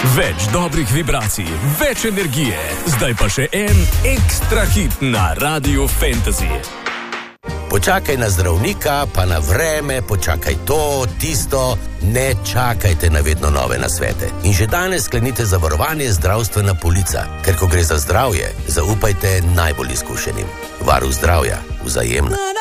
Več dobrih vibracij, več energije. Zdaj pa še en ekstra hit na Radiu Fantasy. Počakaj na zdravnika, pa na vreme, počakaj to, tisto, ne čakajte na vedno nove nasvete. In že danes sklenite zavarovanje zdravstvena polica, ker ko gre za zdravje, zaupajte najbolj izkušenim. Varuh zdravja, Vzajemna.